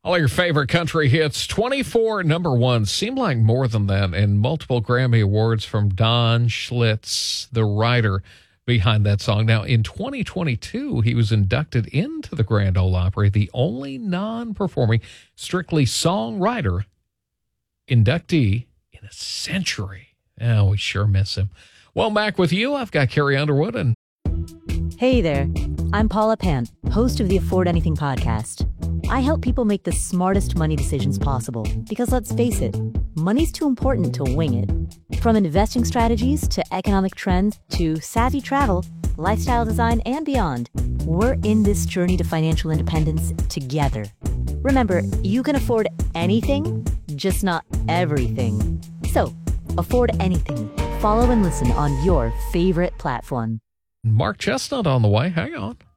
All your favorite country hits, 24 number ones, seem like more than that, and multiple Grammy Awards from Don Schlitz, the writer behind that song. Now, in 2022, he was inducted into the Grand Ole Opry, the only non-performing, strictly songwriter inductee in a century. Oh, we sure miss him. Well, back with you, I've got Carrie Underwood and... Hey there, I'm Paula Pant, host of the Afford Anything podcast. I help people make the smartest money decisions possible because, let's face it, money's too important to wing it. From investing strategies to economic trends to savvy travel, lifestyle design, and beyond, we're in this journey to financial independence together. Remember, you can afford anything, just not everything. So, afford anything. Follow and listen on your favorite platform. Mark Chestnut on the way. Hang on.